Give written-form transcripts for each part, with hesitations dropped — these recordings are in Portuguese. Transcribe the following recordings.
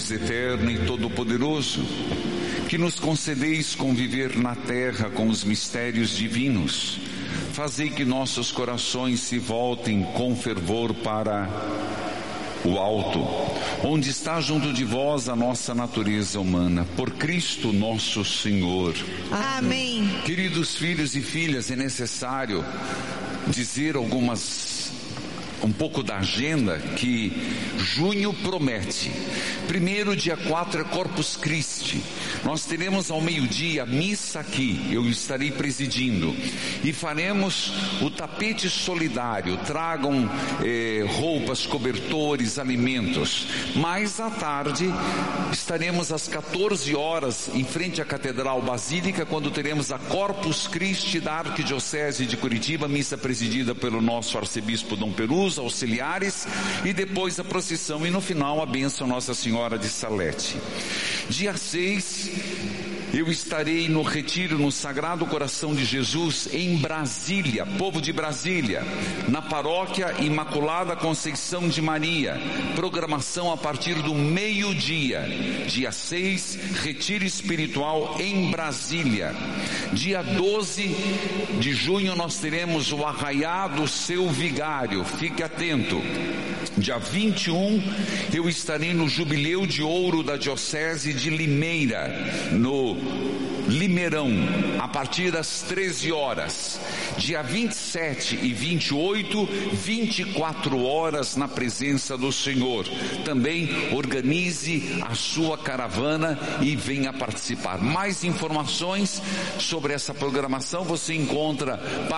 Deus eterno e todo-poderoso, que nos concedeis conviver na terra com os mistérios divinos, fazei que nossos corações se voltem com fervor para o alto, onde está junto de vós a nossa natureza humana, por Cristo nosso Senhor. Amém. Queridos filhos e filhas, é necessário dizer um pouco da agenda que junho promete. Primeiro, dia 4 é Corpus Christi. Nós teremos ao meio-dia missa aqui, eu estarei presidindo, e faremos o tapete solidário. Tragam roupas, cobertores, alimentos. Mais à tarde estaremos às 14 horas em frente à Catedral Basílica, quando teremos a Corpus Christi da Arquidiocese de Curitiba, missa presidida pelo nosso arcebispo Dom Peruso, auxiliares, e depois a procissão, e no final a bênção Nossa Senhora de Salete. Dia 6 eu estarei no retiro no Sagrado Coração de Jesus em Brasília, povo de Brasília, na paróquia Imaculada Conceição de Maria. Programação a partir do meio-dia. Dia 6, retiro espiritual em Brasília. Dia 12 de junho nós teremos o Arraiá do Seu Vigário, fique atento. Dia 21 eu estarei no Jubileu de Ouro da Diocese de Limeira, no Limeirão, a partir das 13 horas. Dia 27 e 28, 24 horas na presença do Senhor. Também organize a sua caravana e venha participar. Mais informações sobre essa programação você encontra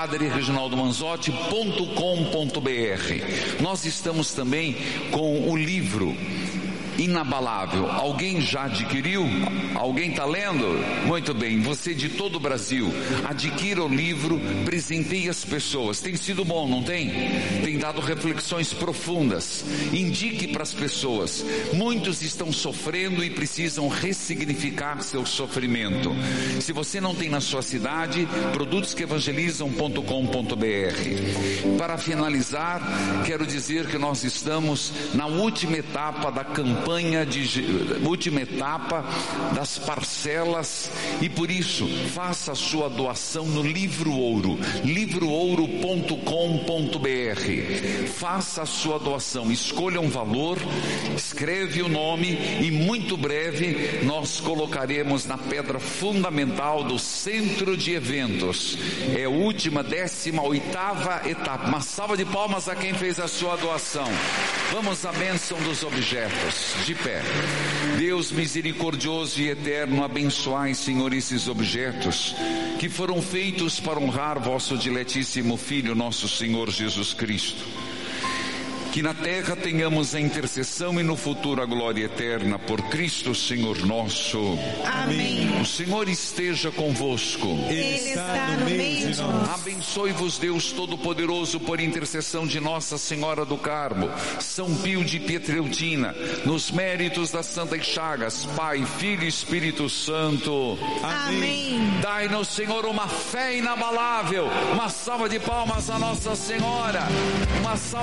padrereginaldomanzotti.com.br. Nós estamos também com o livro Inabalável. Alguém já adquiriu? Alguém está lendo? Muito bem, você de todo o Brasil, adquira o livro, presenteie as pessoas. Tem sido bom, não tem? Tem dado reflexões profundas. Indique para as pessoas. Muitos estão sofrendo e precisam ressignificar seu sofrimento. Se você não tem na sua cidade, produtosqueevangelizam.com.br. Para finalizar, quero dizer que nós estamos na última etapa da campanha das parcelas, e por isso faça a sua doação no Livro Ouro, livroouro.com.br. Faça a sua doação, escolha um valor, escreve o nome, e muito breve nós colocaremos na pedra fundamental do centro de eventos. É a última, 18ª etapa. Uma salva de palmas a quem fez a sua doação. Vamos à bênção dos objetos. De pé. Deus misericordioso e eterno, abençoai, Senhor, esses objetos que foram feitos para honrar vosso diletíssimo Filho, nosso Senhor Jesus Cristo. Que na terra tenhamos a intercessão e no futuro a glória eterna, por Cristo Senhor nosso. Amém. O Senhor esteja convosco. Ele está no meio de nós. Abençoe-vos Deus Todo-Poderoso, por intercessão de Nossa Senhora do Carmo, São Pio de Pietrelcina, nos méritos das Santas Chagas, Pai, Filho e Espírito Santo. Amém. Dai-nos, Senhor, uma fé inabalável. Uma salva de palmas a Nossa Senhora. Uma salva